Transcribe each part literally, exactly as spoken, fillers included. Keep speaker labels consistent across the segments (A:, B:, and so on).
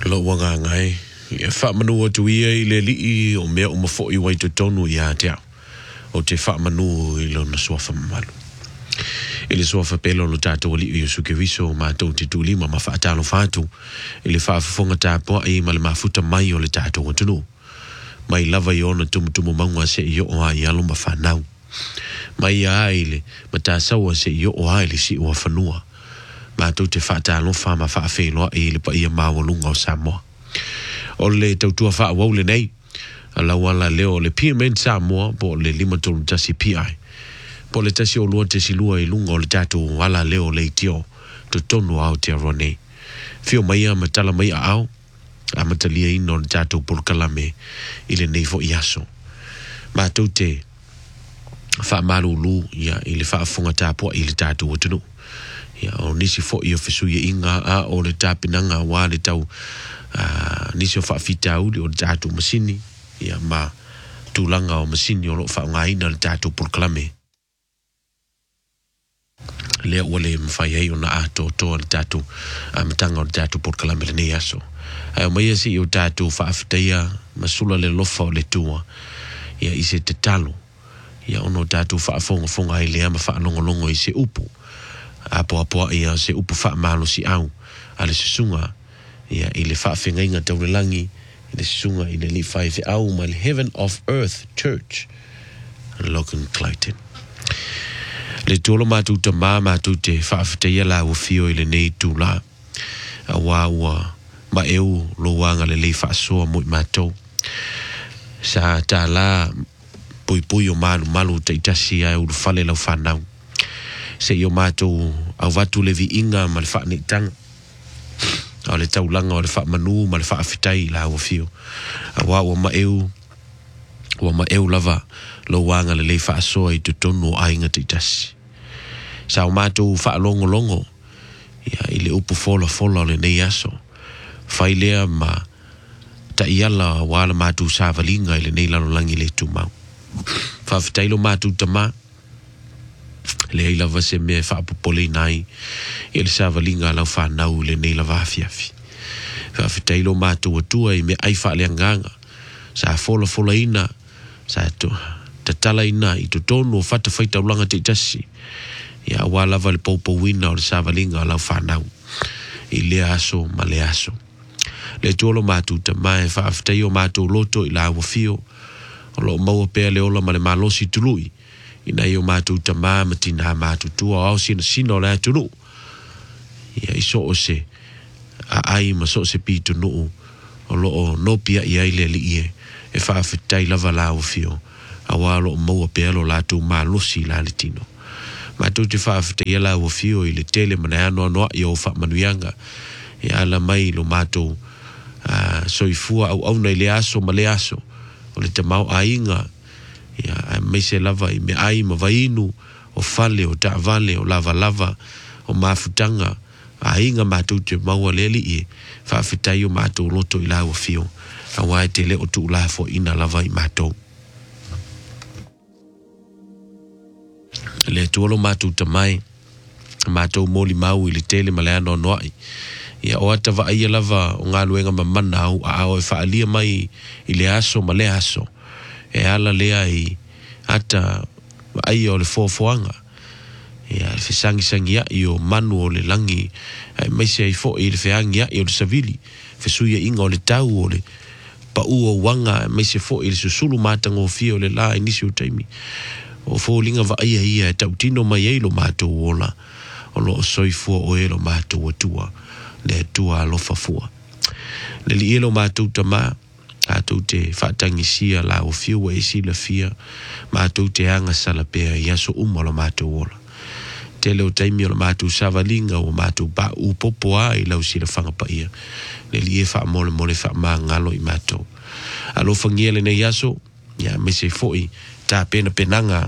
A: lo wanga ngai e fa manu tu i le li o me o mafo i wai to tonu ia te o te fa manu i lo na sofa malu e le sofa pelo lo tato li i su ke viso ma to te tu lima ma fa talo fatu e le fa fonga tapo i ma le mafuta mai o le tato o tunu mai lava i ona tumu tumu mangwa se i o ai alo ma fa nau mai ai le ma ta sawa se i o ai le si o fanua ma to te fa talo fa ma fa fe lo i le pa i ma o lunga o Samoa o le tautua fa wa le nei ala wala leo le P M N Samoa po le lima tolu tasi P I po le tasi o lua te silua i lunga o le tatu wala leo le tio to tonu au te arone fio mai a matala mai a au a matalia ino le tatu por kalame i le neifo i aso ma to te fa malu lu ya i le fa funga tapo i le tatu o tunu ya o nisi fo i ofisu i inga a o le tapinanga wa le tau Uh, nisi o whaafita uli o tātou masini ia ma tūlanga o masini o lo whaongaina le tātou porklame lea ua le mwhai hei o na ato toa le tātou uh, matanga o le tātou porklame le nei aso ai o mai asi o tātou whaafitaia masula le lofa o le tua ia i se te talo ia ono tātou whaafonga fonga hei lea ma whaanongolongo i se upu apo apo ia se upu whaamalo si au ale se sunga ia i le whaafengainga taurelangi i le sunga i le li whai fe au ma le Heaven of Earth Church Logan Clayton le tolo mātou ta mā mātou te whaafeteia la ua fio i le nei tū la a wā ua ma eu lo wanga le lei whaasoa mo i mātou sa tā la pui pui o malu malu te itasi ai uru whale lau whanau se i o mātou au watu le vi inga ma le whaanitanga o le taulanga o le wha manu ma le wha awhitai la ua fio a wā ua ma eu ua ma eu lava lo wanga le le wha asoa i tutonu o ainga te itasi sa o mātou wha longo longo ia i le upu fola fola o le nei aso whai lea ma ta iala wala mātou sāwalinga i le nei lalo langi le tumau wha awhitai lo mātou tama le ai lava se me fa popole nai e le savalinga lau fa nau le nei lava afiafi fa fitailo mato tua i me ai fa le nganga sa fola fola ina sa to tatala ina i to tono fata faita ulanga te tasi ya wala vale popo wina o le savalinga lau fa nau i le aso ma le aso le tolo mato tamae fa fitaio mato loto i la wafio o lo maua pea le ola ma le malosi tului ina yo mātou ta mā matina mātou tua au sina sina o le atunu ia iso o se a ai ma so se pitu nuu o lo o nopia i ai le li e e whaafetai lava lao fio a walo o maua pealo lātou mā losi la le tino mātou te whaafetai lao fio i le tele mana ano anoa i o wha manuianga i ala mai lo mātou uh, soifua au au nei le aso ma le aso o le te mau ainga ia mai se lava i me ai ma vainu o fale o ta vale o lava lava o mafutanga a inga mātou te maua leli i fa fitai o mātou loto i lau fio a wai te le o tu la fo ina lava i mātou le tuolo mātou tamai mātou moli mau i le tele maleano noai ia o ata va ia lava o ngā luenga mamana au a au e fa alia mai i le aso ma le aso e ala lea i ata ai o le fofoanga ia le fesangi sangi ia i o manu o le langi ai mai se ai fo i le feangi ia i o le savili fesuia inga o le tau o le pa u o wanga mai se fo i le susulu matanga o fia o le la inisi o taimi o fo linga va ia ia e tau tino mai ei lo mātou ola o lo soifua o e lo mātou atua le atua alofa fua le li e lo mātou tama atou te whaatangisia la o fiu e si la fia ma atou te anga sala pea i aso uma la mātou ola te leo taimi o la mātou savalinga o mātou ba u popo a i lau si la whanga pa ia le li e wha mole mole wha maa ngalo i mātou alo whangiele nei aso ia me se foi ta pena penanga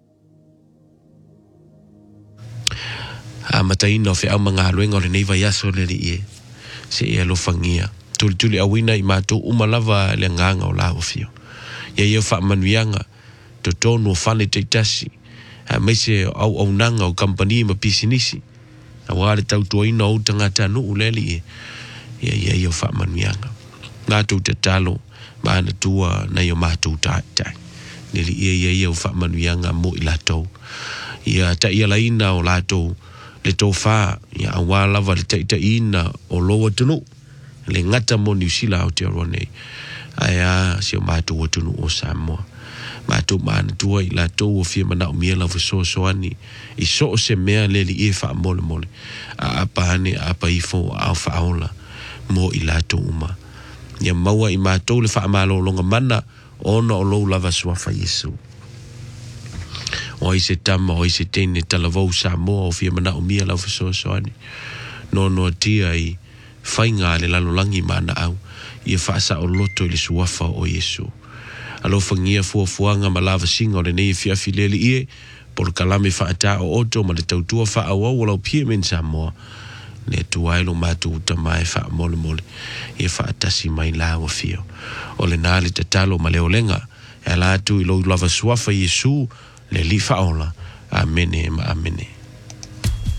A: a mataina o whi au mga haluenga o le nei vai aso le li e se e alo whangia tuli tuli awina i mātou umalava le nganga o lao fio. Ia ia wha manuianga, to tonu o whane te tasi, a meise au au nanga o kampani ma pisinisi, a wale tau tua ina o tangata nu uleli e, ia ia ia fa manuanga na tu te talo ma na tua na yo ma tu tai tai ni ia ia ia fa manuanga mo i lato ia ta ia laina o lato le to fa ia wala va le ta ina o lo tunu le ngata mo New Zealand o te rone aya si o ma tu tunu o Samoa ma tu ma na tua i lato o fia mana o miela fu so so ani i so se mea le li e fa mole mole a apa ne apa ifo a fa ola mo i lato uma ia maua i ma to le fa malo longa mana ona o lo lava sua fa Yesu o i se tama o i se tene talavou Samoa o fia mana o mia lau so so ani no no tia i fainga le lalo langi mana au ia fa sa o loto i le suafa o Yesu alo fangia fua fuanga ma lava singa o le nei fia fileli ie por kalame fa ata o oto ma le tautua fa awa wala o pia men Samoa le tuailo matu tamai fa mole mole ia fa atasi mai la o fio o le nale te talo ma le olenga e la tu ilo lava suafa Yesu le lifa ola amene ma amene